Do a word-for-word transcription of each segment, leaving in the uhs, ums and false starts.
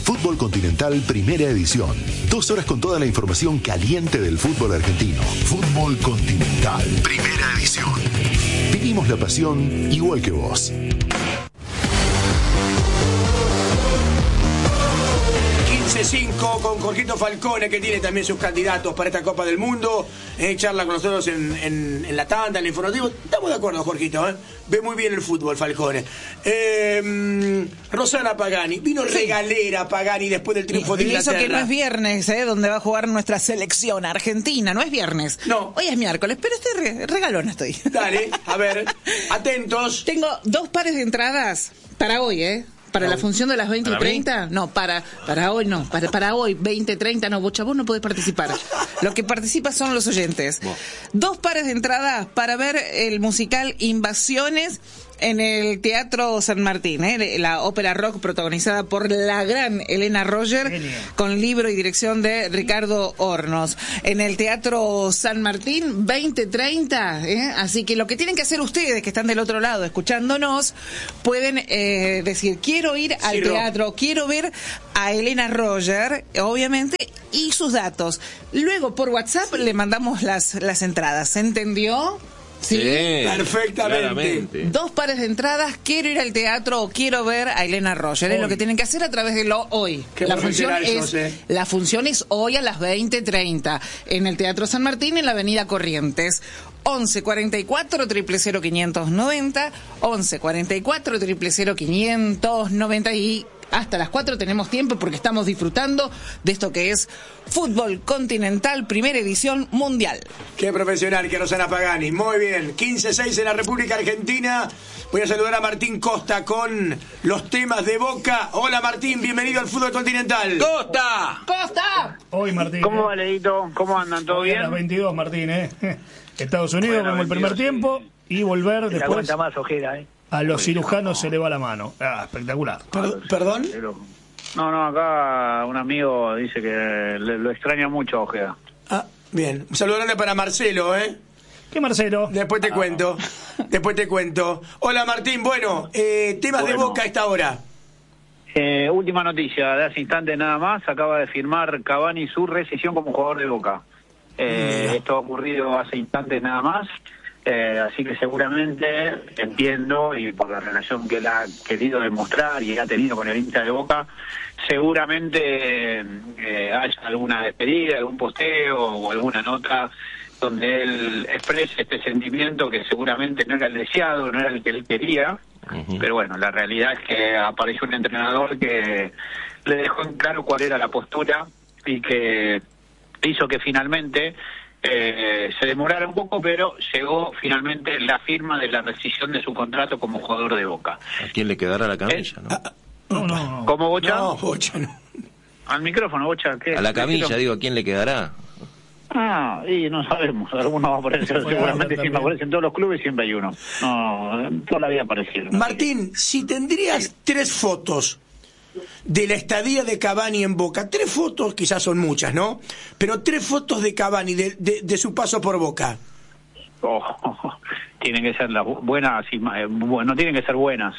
Fútbol Continental Primera Edición. Dos horas con toda la información caliente del fútbol argentino. Fútbol Continental Primera Edición. Vivimos la pasión igual que vos. quince cinco con Jorgito Falcone, que tiene también sus candidatos para esta Copa del Mundo. Eh, charla con nosotros en, en, en la tanda, en el informativo. Estamos de acuerdo, Jorgito, ¿eh? Ve muy bien el fútbol, Falcone. Eh, Rosana Pagani, vino sí. regalera Pagani después del triunfo de Inglaterra. Y eso que no es viernes, ¿eh? Donde va a jugar nuestra selección argentina, no es viernes. No. Hoy es miércoles, pero estoy re regalona estoy. Dale, a ver, atentos. Tengo dos pares de entradas para hoy, ¿eh? ¿Para la función de las veinte y treinta? No, para para hoy no. Para, para hoy, veinte treinta, no. Bocha, vos no podés participar. Lo que participa son los oyentes. Wow. Dos pares de entradas para ver el musical Invasiones en el Teatro San Martín, ¿eh? La ópera rock protagonizada por la gran Elena Roger, Genial. Con libro y dirección de Ricardo Hornos. En el Teatro San Martín, veinte treinta, ¿eh? Así que lo que tienen que hacer ustedes, que están del otro lado escuchándonos, pueden eh, decir, quiero ir al sí, teatro, no. quiero ver a Elena Roger, obviamente, y sus datos. Luego, por WhatsApp, le mandamos las, las entradas. ¿Se entendió? Sí, sí, perfectamente. Claramente. Dos pares de entradas, quiero ir al teatro o quiero ver a Elena Roger. Es lo que tienen que hacer a través de lo hoy. La función, es, eh. la función es hoy a las veinte treinta en el Teatro San Martín, en la Avenida Corrientes. once cuarenta y cuatro, cero cero cero, quinientos noventa, once cuarenta y cuatro, cero cero cero, quinientos noventa y hasta las cuatro tenemos tiempo porque estamos disfrutando de esto que es Fútbol Continental, primera edición mundial. Qué profesional que Rosana Pagani. Muy bien, quince seis en la República Argentina. Voy a saludar a Martín Costa con los temas de Boca. Hola Martín, bienvenido al Fútbol Continental. ¡Costa! ¡Costa! Hoy Martín. ¿Cómo va, Leito? ¿Cómo andan? ¿Todo Hoy bien? A las veintidós, Martín, ¿eh? Estados Unidos como el primer tiempo y volver después. Aguanta más ojera, ¿eh? A los cirujanos se le va la mano. Ah, espectacular. ¿Perdón? No, no, acá un amigo dice que le, lo extraña mucho a Ojeda. Ah, bien. Un saludo grande para Marcelo, ¿eh? ¿Qué Marcelo? Después te ah, cuento. No. Después te cuento. Hola Martín, bueno, eh, temas bueno. de Boca a esta hora. Eh, última noticia, de hace instantes nada más, acaba de firmar Cavani su rescisión como jugador de Boca. Eh, esto ha ocurrido hace instantes nada más. Eh, así que seguramente entiendo, y por la relación que él ha querido demostrar y ha tenido con el hincha de Boca, seguramente eh, haya alguna despedida, algún posteo o alguna nota donde él exprese este sentimiento que seguramente no era el deseado, no era el que él quería, uh-huh. pero bueno, la realidad es que apareció un entrenador que le dejó en claro cuál era la postura y que hizo que finalmente Eh, se demorara un poco, pero llegó finalmente la firma de la rescisión de su contrato como jugador de Boca. ¿A quién le quedará la camilla, no? No, no, no. ¿Cómo, Bocha? No, Bocha no. Al micrófono, Bocha. ¿Qué? A la camilla, digo, ¿a quién le quedará? Ah, y no sabemos, algunos va a aparecer, seguramente siempre aparece en todos los clubes, siempre hay uno. No, toda la vida aparecieron. Martín, si tendrías tres fotos de la estadía de Cavani en Boca, tres fotos, quizás son muchas, ¿no? Pero tres fotos de Cavani, de, de, de su paso por Boca. Oh, oh, oh. Tienen que ser las buenas, no tienen que ser buenas.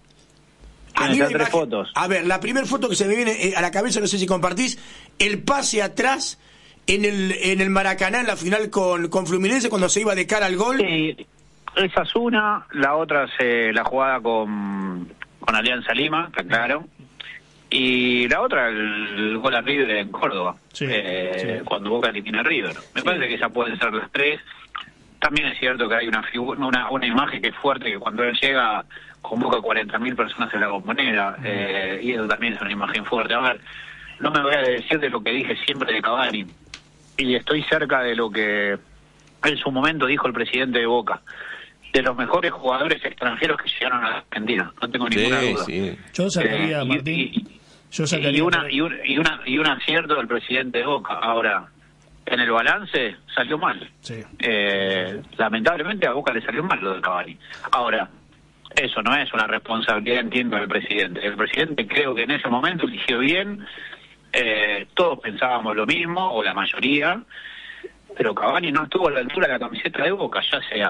Tienen que ser tres imagen, fotos. A ver, la primera foto que se me viene a la cabeza, no sé si compartís, el pase atrás en el en el Maracaná, en la final con, con Fluminense, cuando se iba de cara al gol. Sí, esa es una, la otra es eh, la jugada con, con Alianza Lima, está claro. Y la otra, el, el gol a River en Córdoba, sí, eh, sí. cuando Boca elimina a River. Me sí. parece que esas pueden ser las tres. También es cierto que hay una figura, una, una imagen que es fuerte, que cuando él llega convoca cuarenta mil personas en la Bombonera, mm. eh, y eso también es una imagen fuerte. A ver, no me voy a decir de lo que dije siempre de Cavani, y estoy cerca de lo que en su momento dijo el presidente de Boca, de los mejores jugadores extranjeros que llegaron a la Argentina, no tengo sí, ninguna duda. Sí. Yo sacaría, eh, Martín, y, y, yo sacaría y, una, y, un, y, una, y un acierto del presidente de Boca. Ahora, en el balance salió mal. Sí. Eh, lamentablemente a Boca le salió mal lo de Cavani. Ahora, eso no es una responsabilidad, entiendo, del presidente. El presidente creo que en ese momento eligió bien, eh, todos pensábamos lo mismo, o la mayoría, pero Cavani no estuvo a la altura de la camiseta de Boca, ya sea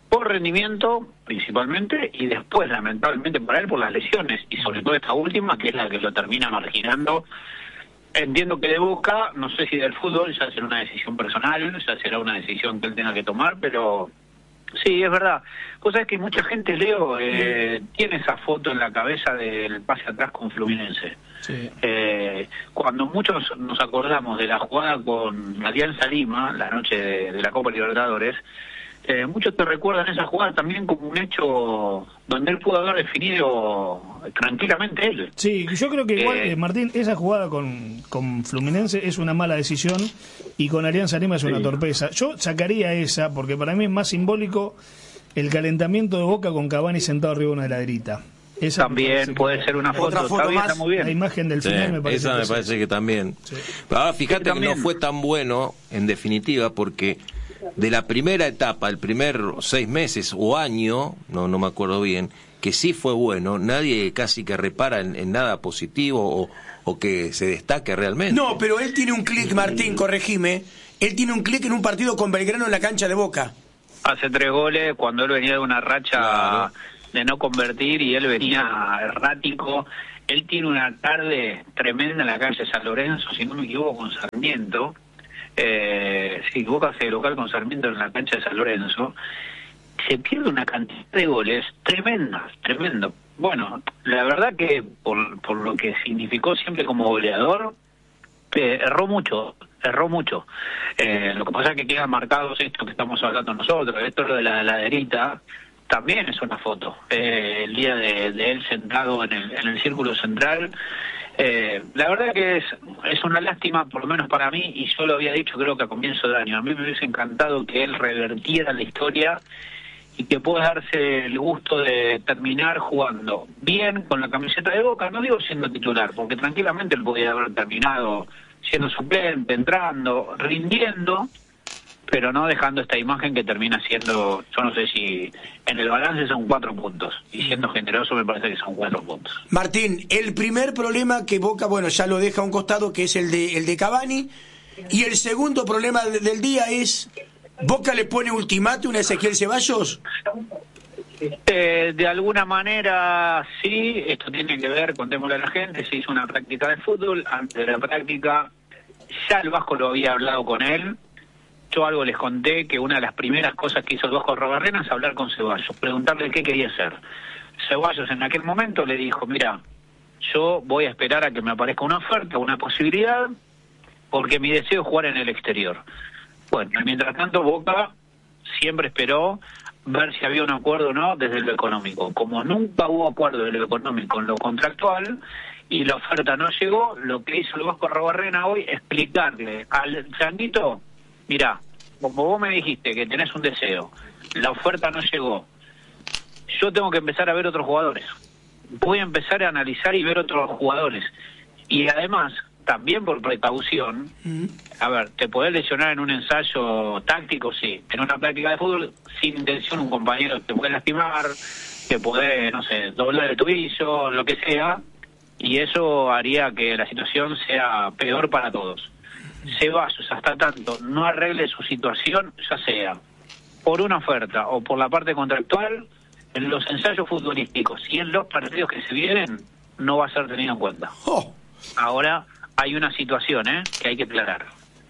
por rendimiento principalmente, y después lamentablemente para él por las lesiones, y sobre todo esta última que es la que lo termina marginando. Entiendo que de Boca, no sé si del fútbol, ya será una decisión personal, ya será una decisión que él tenga que tomar, pero sí, es verdad. Vos sabés que mucha gente, Leo, eh, tiene esa foto en la cabeza del pase atrás con Fluminense. Sí. Eh, cuando muchos nos acordamos de la jugada con Alianza Lima, la noche de, de la Copa Libertadores, eh, muchos te recuerdan esa jugada también como un hecho donde él pudo haber definido tranquilamente él. Sí, yo creo que igual, eh, Martín, esa jugada con, con Fluminense es una mala decisión y con Alianza Lima es una sí. torpeza. Yo sacaría esa porque para mí es más simbólico el calentamiento de Boca con Cavani sentado arriba de una heladerita. Esa también puede ser una foto, foto está, bien, está muy bien. La imagen del sí, final me parece esa que me parece es. que también. Sí. Pero ahora fíjate sí, que no fue tan bueno en definitiva porque de la primera etapa, el primer seis meses o año, no no me acuerdo bien, que sí fue bueno, nadie casi que repara en, en nada positivo o, o que se destaque realmente. No, pero él tiene un clic, Martín, corregime, él tiene un clic en un partido con Belgrano en la cancha de Boca. Hace tres goles cuando él venía de una racha claro. de no convertir y él venía errático. Él tiene una tarde tremenda en la calle San Lorenzo, si no me equivoco, con Sarmiento. Eh, sí, Boca hace local con Sarmiento en la cancha de San Lorenzo. Se pierde una cantidad de goles tremendas, tremendo. Bueno, la verdad que por, por lo que significó siempre como goleador, eh, erró mucho, erró mucho. Eh, lo que pasa es que quedan marcados esto que estamos hablando nosotros, esto lo de la heladerita, también es una foto. Eh, el día de, de él sentado en el, en el círculo central. Eh, la verdad que es, es una lástima, por lo menos para mí, y yo lo había dicho creo que a comienzo de año. A mí me hubiese encantado que él revertiera la historia y que pueda darse el gusto de terminar jugando bien con la camiseta de Boca, no digo siendo titular, porque tranquilamente él podía haber terminado siendo suplente, entrando, rindiendo, pero no dejando esta imagen que termina siendo, yo no sé si en el balance son cuatro puntos, y siendo generoso me parece que son cuatro puntos. Martín, el primer problema que Boca, bueno, ya lo deja a un costado, que es el de el de Cavani, y el segundo problema de, del día es, ¿Boca le pone ultimátum a Ezequiel Ceballos? Eh, de alguna manera sí, esto tiene que ver, contémosle a la gente, se hizo una práctica de fútbol, antes de la práctica ya el Vasco lo había hablado con él. Yo algo les conté que una de las primeras cosas que hizo el Vasco Arrobarrena es hablar con Ceballos, preguntarle qué quería hacer. Ceballos en aquel momento le dijo, mira, yo voy a esperar a que me aparezca una oferta, una posibilidad, porque mi deseo es jugar en el exterior. Bueno, mientras tanto Boca siempre esperó ver si había un acuerdo o no desde lo económico. Como nunca hubo acuerdo de lo económico en lo contractual y la oferta no llegó, lo que hizo el Vasco Arrobarrena hoy es explicarle al Changuito, mirá, como vos me dijiste que tenés un deseo, la oferta no llegó, yo tengo que empezar a ver otros jugadores. Voy a empezar a analizar y ver otros jugadores. Y además, también por precaución, mm. a ver, te podés lesionar en un ensayo táctico, sí. En una práctica de fútbol, sin intención, un compañero te puede lastimar, te puede, no sé, doblar el tobillo, lo que sea, y eso haría que la situación sea peor para todos. Ceballos, hasta tanto no arregle su situación, ya sea por una oferta o por la parte contractual, en los ensayos futbolísticos y en los partidos que se vienen, no va a ser tenido en cuenta. Oh. Ahora hay una situación ¿eh? que hay que aclarar.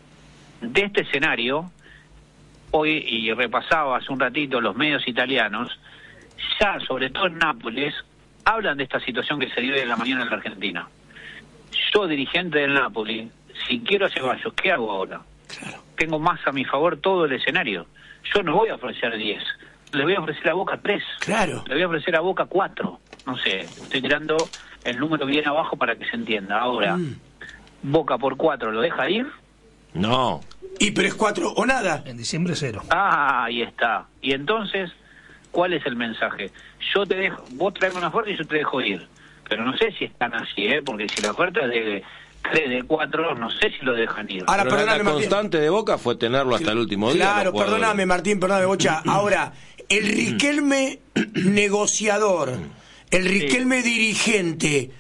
De este escenario, hoy, y repasaba hace un ratito los medios italianos, ya sobre todo en Nápoles, hablan de esta situación que se dio hoy en la mañana en la Argentina. Yo, dirigente del Napoli, si quiero a Ceballos, ¿qué hago ahora? Claro. Tengo más a mi favor todo el escenario. Yo no voy a ofrecer diez, le voy a ofrecer a Boca tres. Claro. Le voy a ofrecer a Boca cuatro. No sé, estoy tirando el número bien abajo para que se entienda. Ahora, mm. Boca por cuatro, ¿lo deja ir? No. Y pero es cuatro o nada. En diciembre cero. Ah, ahí está. Y entonces, ¿cuál es el mensaje? Yo te dejo, vos traeme una oferta y yo te dejo ir. Pero no sé si es tan así, ¿eh? Porque si la oferta es de tres, de cuatro, no sé si lo dejan ir. Ahora, pero la constante de Boca fue tenerlo hasta el último día. Claro, perdóname, Martín, perdóname, Bocha. Ahora, el Riquelme negociador, el Riquelme sí. dirigente,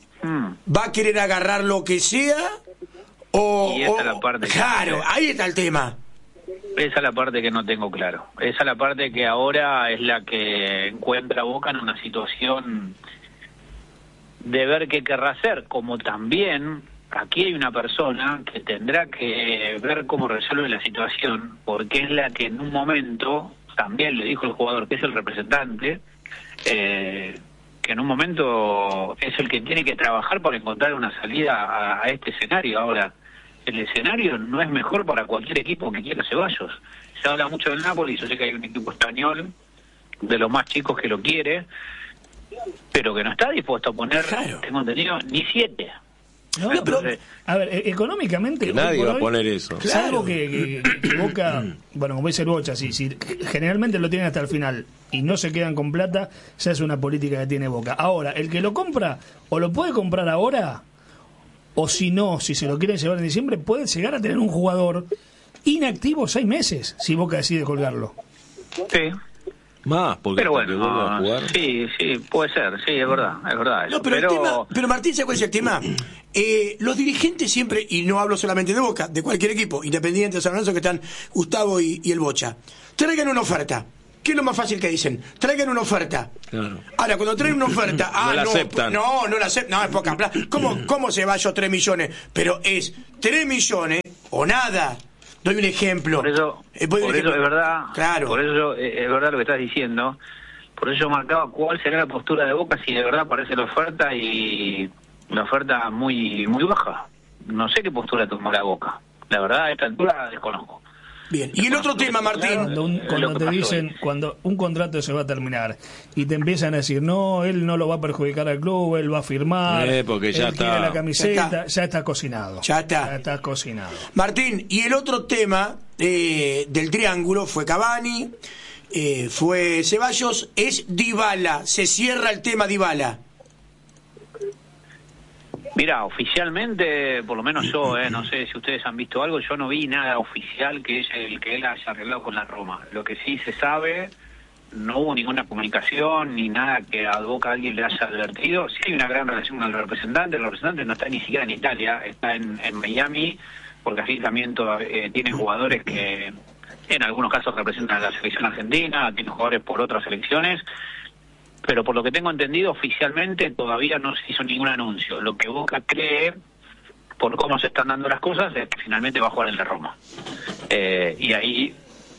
¿va a querer agarrar lo que sea? O, y esta o, es la parte claro, que... ahí está el tema. Esa es la parte que no tengo claro. Esa es la parte que ahora es la que encuentra Boca en una situación de ver qué querrá hacer, como también aquí hay una persona que tendrá que ver cómo resuelve la situación, porque es la que en un momento, también le dijo el jugador, que es el representante, eh, que en un momento es el que tiene que trabajar por encontrar una salida a, a este escenario. Ahora, el escenario no es mejor para cualquier equipo que quiera Ceballos. Se habla mucho del Napoli, yo sé que hay un equipo español de los más chicos que lo quiere, pero que no está dispuesto a poner, claro, tengo entendido, ni siete. No, Entonces, pero, a ver, económicamente... Que nadie va hoy, a poner eso. Salvo que, que, que Boca, bueno, como dice el Bocha, si, si generalmente lo tienen hasta el final y no se quedan con plata, ya es una política que tiene Boca. Ahora, el que lo compra, o lo puede comprar ahora, o si no, si se lo quieren llevar en diciembre, puede llegar a tener un jugador inactivo seis meses, si Boca decide colgarlo. sí. Más, porque Pero bueno, vuelva a jugar. sí, sí, puede ser, sí, es verdad, es verdad. Eso. No, pero, pero... El tema, pero Martín, ¿se acuerda el tema? Eh, los dirigentes siempre, y no hablo solamente de Boca, de cualquier equipo, Independiente, San Lorenzo, que están Gustavo y, y el Bocha, traigan una oferta. ¿Qué es lo más fácil que dicen? Traigan una oferta. Claro. Ahora, cuando traen una oferta, ah, no la no, aceptan. No, no la aceptan, no, es poca plata. ¿Cómo, ¿Cómo se va yo tres millones? Pero es tres millones o nada. Doy un ejemplo. Por eso, eh, por ejemplo. eso es verdad, claro. Por eso yo, eh, es verdad lo que estás diciendo. Por eso yo marcaba cuál será la postura de Boca si de verdad aparece la oferta y la oferta muy muy baja. No sé qué postura tomará Boca. La verdad, a esta altura desconozco. Bien. Y el otro tema, Martín. Cuando, un, cuando te dicen, hoy. cuando un contrato se va a terminar y te empiezan a decir, no, él no lo va a perjudicar al club, él va a firmar, eh, porque ya él está. quiere la camiseta, ya está. ya está cocinado. Ya está. Ya está cocinado. Martín, y el otro tema eh, del triángulo fue Cavani, eh, fue Ceballos, es Dybala. Se cierra el tema Dybala. Mira, oficialmente, por lo menos yo, eh, no sé si ustedes han visto algo, yo no vi nada oficial que es el que él haya arreglado con la Roma. Lo que sí se sabe, no hubo ninguna comunicación ni nada que a Boca alguien le haya advertido. Sí hay una gran relación con el representante, el representante no está ni siquiera en Italia, está en, en Miami, porque así también todavía, eh, tiene jugadores que en algunos casos representan a la selección argentina, tiene jugadores por otras selecciones. Pero por lo que tengo entendido, oficialmente todavía no se hizo ningún anuncio. Lo que Boca cree, por cómo se están dando las cosas, es que finalmente va a jugar en la Roma. Eh, y ahí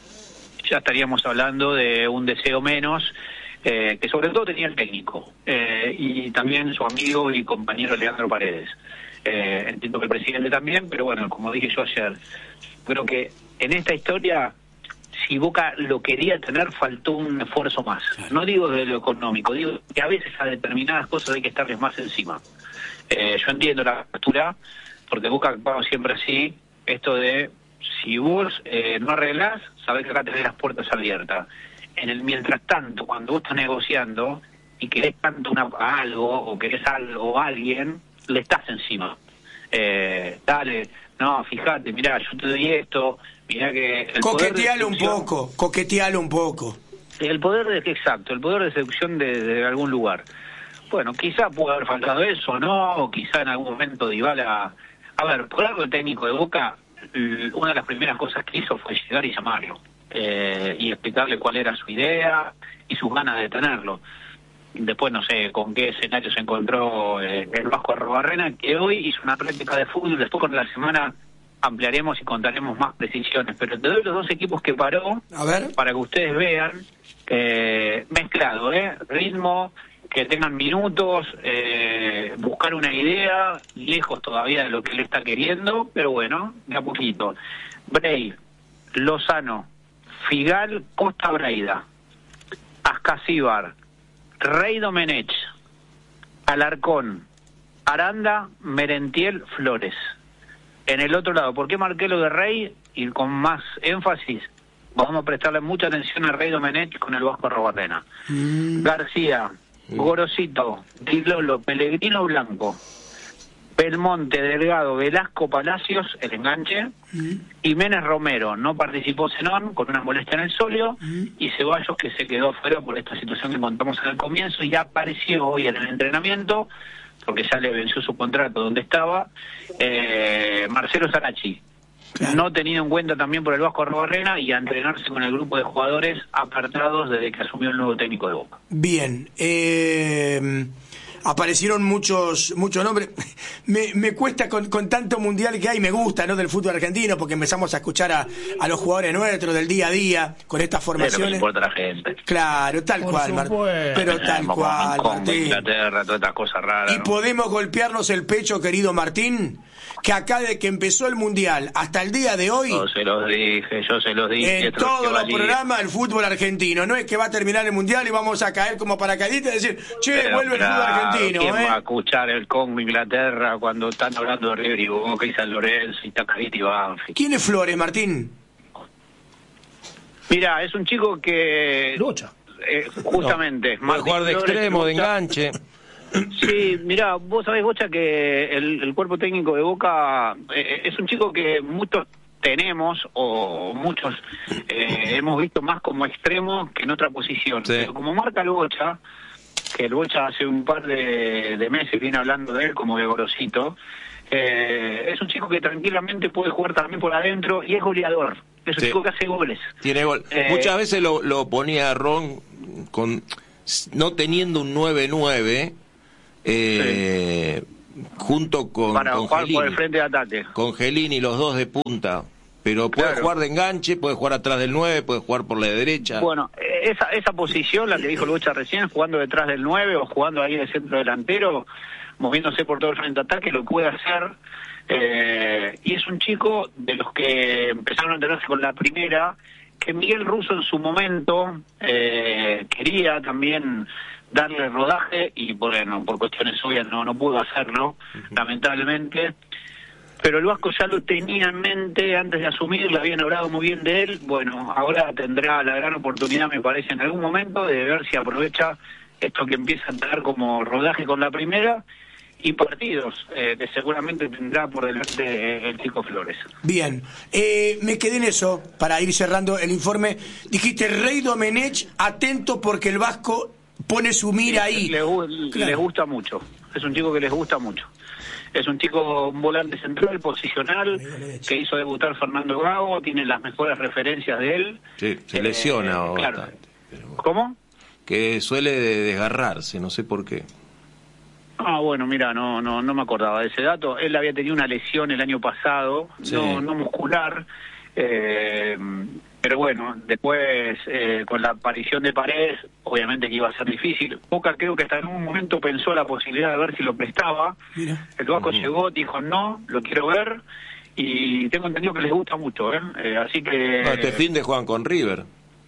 ya estaríamos hablando de un deseo menos, eh, que sobre todo tenía el técnico, eh, y también su amigo y compañero Leandro Paredes. Eh, entiendo que el presidente también, pero bueno, como dije yo ayer, creo que en esta historia... Si Boca lo quería tener, faltó un esfuerzo más. No digo de lo económico, digo que a veces a determinadas cosas hay que estarles más encima. Eh, yo entiendo la postura, porque Boca actuaba siempre así, esto de, si vos eh, no arreglás, sabés que acá tenés las puertas abiertas. En el mientras tanto, cuando vos estás negociando y querés tanto una, algo, o querés algo o alguien, le estás encima. Eh, dale, no, fíjate, mirá, yo te doy esto... Coquetealo un poco, coquetealo un poco. El poder de, exacto, el poder de seducción de, de algún lugar. Bueno, quizá pudo haber faltado eso, ¿no? O quizá en algún momento Dybala... A ver, por algo el técnico de Boca, una de las primeras cosas que hizo fue llegar y llamarlo. Eh, y explicarle cuál era su idea y sus ganas de tenerlo. Después no sé con qué escenario se encontró eh, el Vasco Arrobarrena, que hoy hizo una práctica de fútbol, después con la semana... ampliaremos y contaremos más precisiones, pero te doy los dos equipos que paró, a ver, para que ustedes vean, eh, mezclado, ¿eh? Ritmo, que tengan minutos, eh, buscar una idea, lejos todavía de lo que él está queriendo, pero bueno, de a poquito. Bray, Lozano, Figal, Costa Braida, Ascasíbar, Rey Domenech, Alarcón, Aranda, Merentiel, Flores. En el otro lado, ¿por qué marqué lo de Rey? Y con más énfasis, vamos a prestarle mucha atención a Rey Domenech con el Vasco Arrobarrena. Mm. García, mm. Gorosito, Di Lolo, Pellegrino Blanco, Belmonte, Delgado, Velasco, Palacios, el enganche, mm. Jiménez Romero, no participó Zenón con una molestia en el sóleo, mm. y Ceballos, que se quedó afuera por esta situación que contamos en el comienzo, y apareció hoy en el entrenamiento, porque ya le venció su contrato donde estaba, eh, Marcelo Sarachi. claro. no tenido en cuenta también por el Vasco Arrobarrena, y a entrenarse con el grupo de jugadores apartados desde que asumió el nuevo técnico de Boca. Bien, eh... aparecieron muchos muchos nombres. Me, me cuesta con, con tanto mundial que hay, me gusta, ¿no? Del fútbol argentino, porque empezamos a escuchar a, a los jugadores nuestros del día a día con estas formaciones. Pero importa a la gente. Claro, tal Por cual, Martín. Pero tal Como cual, Congo, Martín. Inglaterra, todas estas cosas raras. Y ¿no? podemos golpearnos el pecho, querido Martín, que acá de que empezó el mundial hasta el día de hoy, Yo se los dije, yo se los dije. en todos los programas del fútbol argentino, no es que va a terminar el mundial y vamos a caer como paracaidistas y decir, che, Pero, vuelve claro, el fútbol argentino, ¿quién ¿eh? va a escuchar el Congo, Inglaterra, cuando están hablando de River y Boca y San Lorenzo y Chacarita y Banfield? ¿Quién es Flores, Martín? Mira, es un chico que... Lucha. Eh, justamente. No, puede jugar de Flores, extremo, de Lucha. enganche. Sí, mira, vos sabés, Bocha, que el, el cuerpo técnico de Boca eh, es un chico que muchos tenemos, o muchos eh, hemos visto más como extremo que en otra posición. Sí. Pero como marca el Bocha, que el Bocha hace un par de, de meses viene hablando de él como de Gorosito, eh, es un chico que tranquilamente puede jugar también por adentro y es goleador. Es un Sí. chico que hace goles. Tiene gol. Eh, Muchas veces lo, lo ponía Ron con no teniendo un nueve nueve eh, junto con, para con jugar por el Gelini. frente de ataque. Con Gelini los dos de punta. Pero puede Claro. jugar de enganche, puede jugar atrás del nueve, puede jugar por la derecha. Bueno, esa esa posición, la que dijo el Bocha recién, jugando detrás del nueve o jugando ahí de centro delantero, moviéndose por todo el frente de ataque, lo puede hacer. Eh, y es un chico de los que empezaron a entrenarse con la primera, que Miguel Russo en su momento eh, quería también darle rodaje y bueno, por cuestiones obvias no, no pudo hacerlo, uh-huh. lamentablemente. Pero el Vasco ya lo tenía en mente antes de asumir, le habían hablado muy bien de él. Bueno, ahora tendrá la gran oportunidad, me parece, en algún momento de ver si aprovecha esto que empieza a tener como rodaje con la primera y partidos eh, que seguramente tendrá por delante el chico Flores. Bien, eh, me quedé en eso, para ir cerrando el informe. Dijiste, Rey Domenech, atento porque el Vasco pone su mira ahí. Le, le, claro. les gusta mucho, es un chico que les gusta mucho. Es un chico, un volante central, posicional, que hizo debutar Fernando Gago, tiene las mejores referencias de él. Sí, se lesiona eh, bastante. Claro. Pero... ¿Cómo? Que suele desgarrarse, no sé por qué. Ah, bueno, mira, no no no me acordaba de ese dato. Él había tenido una lesión el año pasado, sí. no no muscular, eh, pero bueno, después eh, con la aparición de Paredes, obviamente que iba a ser difícil. Boca creo que hasta en un momento pensó la posibilidad de ver si lo prestaba. Mira. El Vasco Uh-huh. llegó, dijo no, lo quiero ver, y tengo entendido que les gusta mucho, ¿eh? eh así que... No, este fin de juegan con River.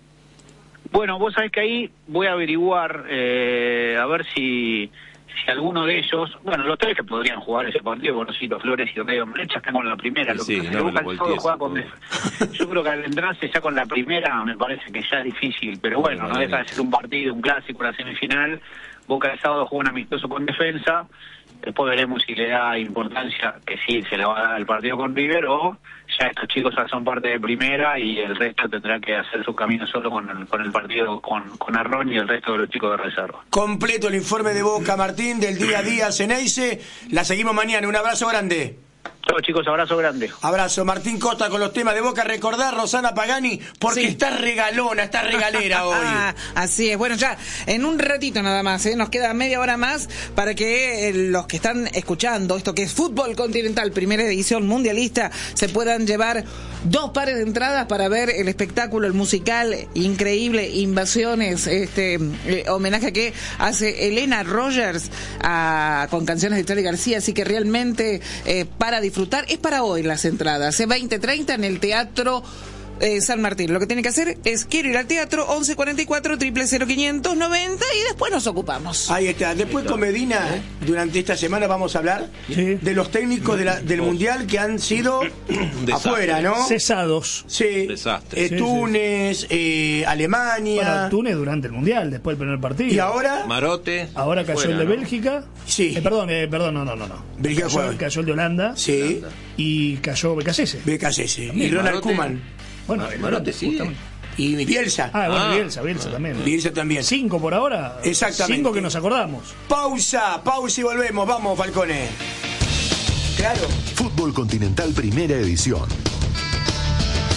Bueno, vos sabés que ahí voy a averiguar, eh, a ver si... si alguno de ellos, bueno, los tres que podrían jugar ese partido, Gorosito, Flores y Rey Domenech, están con la primera. Lo Sí, que no me Boca lo solo voltees, juega con por def- Yo creo que al entrarse ya con la primera me parece que ya es difícil, pero bueno, Bueno, no deja de ser un partido, un clásico, una semifinal. Boca el sábado juega un amistoso con Defensa, después veremos si le da importancia, que sí, se le va a dar al partido con River, o ya estos chicos ya son parte de primera y el resto tendrá que hacer su camino solo con el, con el partido con, con Arrón y el resto de los chicos de reserva. Completo el informe de Boca, Martín, del día a día Ceneice. La seguimos mañana. Un abrazo grande. Chao chicos, abrazo grande. Abrazo. Martín Costa con los temas de Boca. Recordar, Rosana Pagani, porque Sí. está regalona, está regalera hoy. Ah, así es. Bueno, ya en un ratito nada más, ¿eh? Nos queda media hora más para que eh, los que están escuchando esto que es Fútbol Continental, primera edición mundialista, se puedan llevar dos pares de entradas para ver el espectáculo, el musical increíble, Invasiones, este eh, homenaje que hace Elena Rogers a, con canciones de Charly García, así que realmente eh, para disfrutar, es para hoy las entradas, ¿eh? veinte treinta en el Teatro Eh, San Martín. Lo que tiene que hacer es, quiero ir al teatro, once cuarenta y cuatro, cero cero quinientos noventa, y después nos ocupamos. Ahí está. Después con Medina, durante esta semana vamos a hablar Sí. de los técnicos de la, del Mundial que han sido afuera, ¿no? Cesados. Sí. Desastre. Eh, Sí, Túnez, eh, Alemania. Bueno, Túnez durante el Mundial, después del primer partido. Y ahora, Marote. Ahora cayó fuera, el de ¿no? Bélgica. Sí. Eh, perdón, eh, perdón, no, no, no. no. Bélgica Cayó, juega. cayó el de Holanda. sí, Y cayó Becasese. B K C S. Y También, Ronald Marote. Koeman. Bueno, Marote sigue. justamente. Y Bielsa. Ah, bueno, Ah. Bielsa, Bielsa también. Bielsa también. Cinco por ahora. Exactamente. Cinco que nos acordamos. Pausa, pausa y volvemos. Vamos, Falcone. Claro. Fútbol Continental Primera Edición.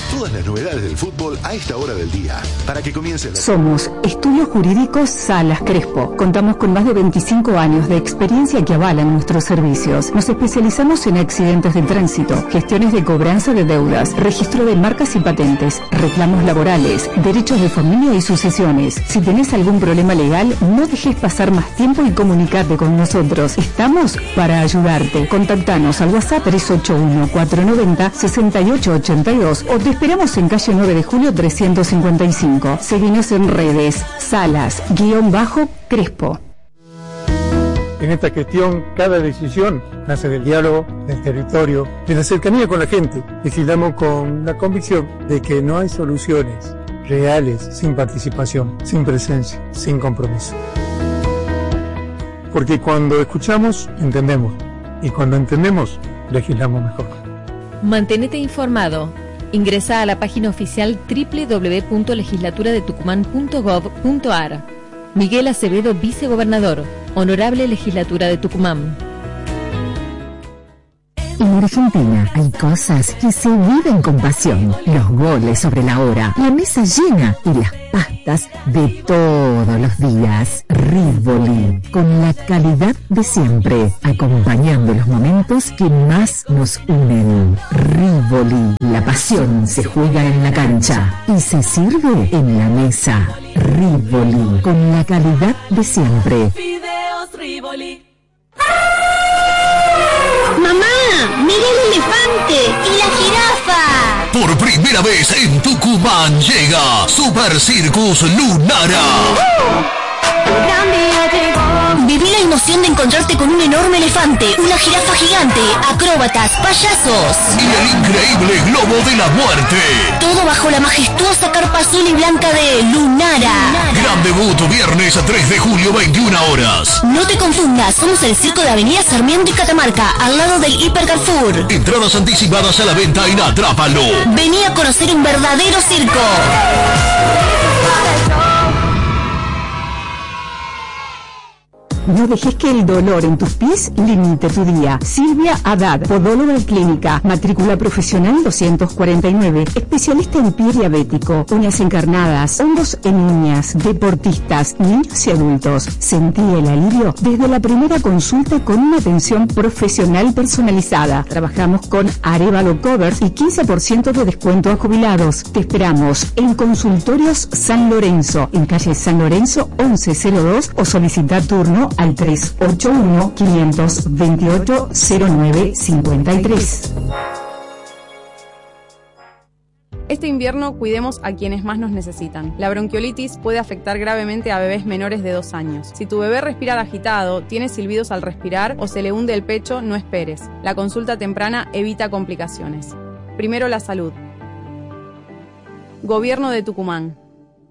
Todas las novedades del fútbol a esta hora del día. Para que comience la... Somos Estudios Jurídicos Salas Crespo. Contamos con más de veinticinco años de experiencia que avalan nuestros servicios. Nos especializamos en accidentes de tránsito, gestiones de cobranza de deudas, registro de marcas y patentes, reclamos laborales, derechos de familia y sucesiones. Si tenés algún problema legal, no dejes pasar más tiempo y comunicate con nosotros. Estamos para ayudarte. Contactanos al WhatsApp tres ocho uno, cuatro nueve cero, seis ocho ocho dos o te esperamos en calle nueve de julio trescientos cincuenta y cinco. Seguinos en redes, Salas, guión bajo, Crespo. En esta gestión, cada decisión nace del diálogo, del territorio, de la cercanía con la gente. Legislamos con la convicción de que no hay soluciones reales sin participación, sin presencia, sin compromiso. Porque cuando escuchamos, entendemos. Y cuando entendemos, legislamos mejor. Mantenete informado. Ingresa a la página oficial doble u doble u doble u punto legislatura de tucumán punto gov punto ar. Miguel Acevedo, vicegobernador. Honorable Legislatura de Tucumán. En Argentina hay cosas que se viven con pasión. Los goles sobre la hora, la mesa llena y las pastas de todos los días. Rivoli, con la calidad de siempre, acompañando los momentos que más nos unen. Rivoli, la pasión se juega en la cancha y se sirve en la mesa. Rivoli, con la calidad de siempre. Fideos Rivoli. ¡Mamá! ¡Mira el elefante! ¡Y la jirafa! Por primera vez en Tucumán llega Super Circus Lunara. Viví la emoción de encontrarte con un enorme elefante, una jirafa gigante, acróbatas, payasos y el increíble globo de la muerte. Todo bajo la majestuosa carpa azul y blanca de Lunara. Gran debut viernes tres de julio, veintiuna horas. No te confundas, somos el circo de Avenida Sarmiento y Catamarca, al lado del Hiper Carrefour. Entradas anticipadas a la venta en Atrápalo. Vení a conocer un verdadero circo. No dejes que el dolor en tus pies limite tu día. Silvia Haddad, podóloga clínica, matrícula profesional doscientos cuarenta y nueve, especialista en pie diabético, uñas encarnadas, hongos en uñas, deportistas, niños y adultos. Sentí el alivio desde la primera consulta con una atención profesional personalizada. Trabajamos con Arevalo Cover y quince por ciento de descuento a jubilados. Te esperamos en Consultorios San Lorenzo, en calle San Lorenzo once cero dos o solicita turno al tres ocho uno, cinco dos ocho, cero nueve cinco tres. Este invierno cuidemos a quienes más nos necesitan. La bronquiolitis puede afectar gravemente a bebés menores de dos años. Si tu bebé respira agitado, tiene silbidos al respirar o se le hunde el pecho, no esperes. La consulta temprana evita complicaciones. Primero la salud. Gobierno de Tucumán.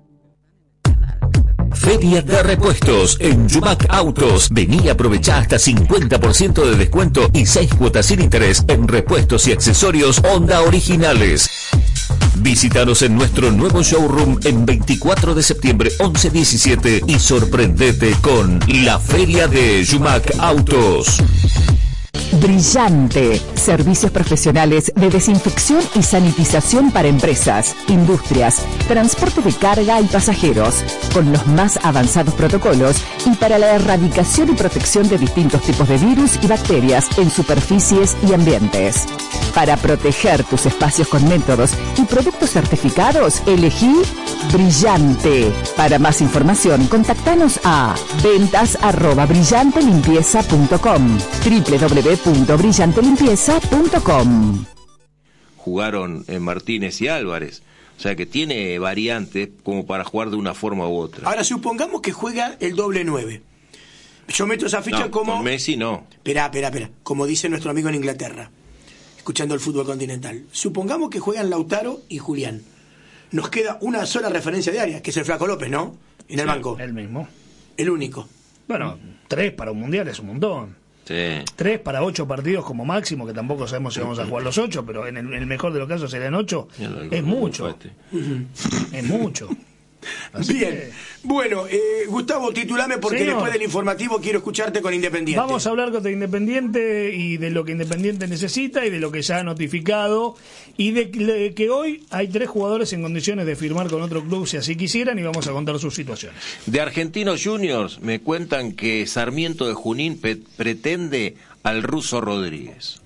Feria de repuestos en Yumac Autos. Vení y aprovechá hasta cincuenta por ciento de descuento y seis cuotas sin interés en repuestos y accesorios Honda originales. Visítanos en nuestro nuevo showroom en veinticuatro de septiembre, once diecisiete y sorprendete con la Feria de Yumac Autos. Brillante. Servicios profesionales de desinfección y sanitización para empresas, industrias, transporte de carga y pasajeros, con los más avanzados protocolos y para la erradicación y protección de distintos tipos de virus y bacterias en superficies y ambientes. Para proteger tus espacios con métodos y productos certificados, elegí Brillante. Para más información, contactanos a ventas arroba brillante limpieza punto com, doble u doble u doble u punto brillante limpieza punto com. Jugaron en Martínez y Álvarez, o sea que tiene variantes como para jugar de una forma u otra. Ahora supongamos que juega el doble nueve. Yo meto esa ficha no, como... con Messi no. Espera, espera, espera. Como dice nuestro amigo en Inglaterra, escuchando el fútbol continental. Supongamos que juegan Lautaro y Julián. Nos queda una sola referencia diaria, que es el Flaco López, ¿no? En el sí, banco. El mismo. El único. Bueno, tres para un mundial es un montón. Sí. Tres para ocho partidos como máximo, que tampoco sabemos si vamos a jugar los ocho, pero en el, en el mejor de los casos serían ocho. Es mucho. Uh-huh. Es mucho. Así Bien, que... bueno, eh, Gustavo, titulame porque Señor. después del informativo quiero escucharte con Independiente. Vamos a hablar con Independiente y de lo que Independiente necesita y de lo que ya ha notificado y de que- que hoy hay tres jugadores en condiciones de firmar con otro club si así quisieran y vamos a contar sus situaciones. De Argentinos Juniors me cuentan que Sarmiento de Junín pe- pretende al ruso Rodríguez.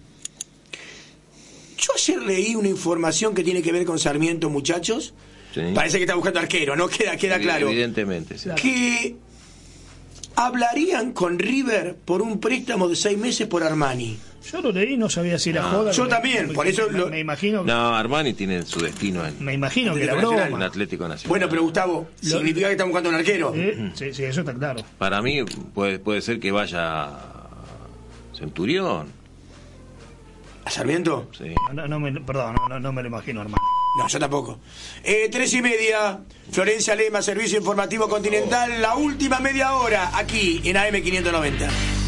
Yo ayer leí una información que tiene que ver con Sarmiento, muchachos. ¿Sí? Parece que está buscando arquero, ¿no? Queda, queda claro. Evidentemente, sí. Que hablarían con River por un préstamo de seis meses por Armani. Yo lo leí, no sabía si era Ah. joda. Yo me- también, me- por eso me, lo- me imagino. No, Armani tiene su destino en, Me imagino que era Atlético Nacional. en broma. Atlético Nacional. Bueno, pero Gustavo, Lo- ¿significa que están buscando un arquero? Eh, sí, sí, eso está claro. Para mí puede, puede ser que vaya Centurión. ¿A Sarmiento? Sí. No, no me, perdón, no, no, no me lo imagino, hermano. No, yo tampoco. Eh, tres y media, Florencia Lema, Servicio Informativo Continental, la última media hora, aquí en A M quinientos noventa.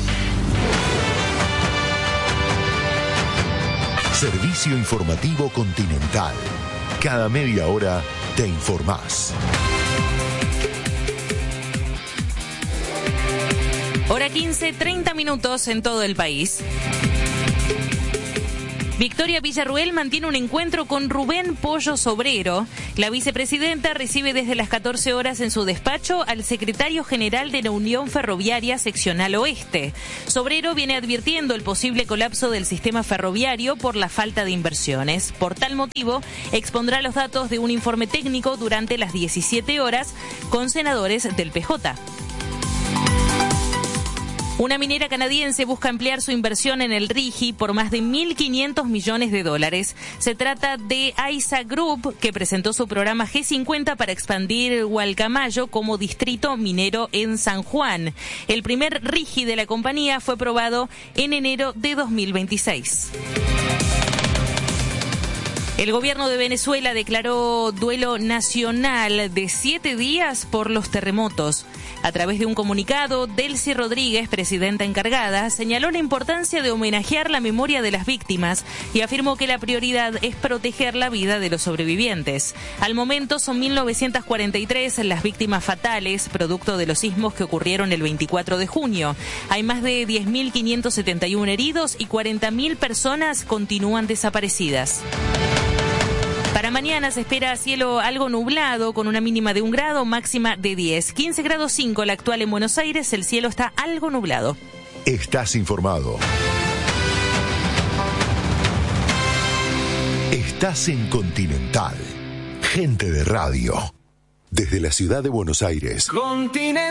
Servicio Informativo Continental. Cada media hora te informás. Hora quince, treinta minutos en todo el país. Victoria Villarruel mantiene un encuentro con Rubén Pollo Sobrero. La vicepresidenta recibe desde las catorce horas en su despacho al secretario general de la Unión Ferroviaria Seccional Oeste. Sobrero viene advirtiendo el posible colapso del sistema ferroviario por la falta de inversiones. Por tal motivo, expondrá los datos de un informe técnico durante las diecisiete horas con senadores del P J. Una minera canadiense busca ampliar su inversión en el Rigi por más de mil quinientos millones de dólares. Se trata de AISA Group, que presentó su programa G cincuenta para expandir Gualcamayo como distrito minero en San Juan. El primer Rigi de la compañía fue aprobado en enero de dos mil veintiséis. El gobierno de Venezuela declaró duelo nacional de siete días por los terremotos. A través de un comunicado, Delcy Rodríguez, presidenta encargada, señaló la importancia de homenajear la memoria de las víctimas y afirmó que la prioridad es proteger la vida de los sobrevivientes. Al momento son mil novecientas cuarenta y tres las víctimas fatales, producto de los sismos que ocurrieron el veinticuatro de junio. Hay más de diez mil quinientos setenta y uno heridos y cuarenta mil personas continúan desaparecidas. Para mañana se espera cielo algo nublado con una mínima de un grado, máxima de diez. quince grados cinco la actual en Buenos Aires, el cielo está algo nublado. Estás informado. Estás en Continental. Gente de radio. Desde la ciudad de Buenos Aires. Continental.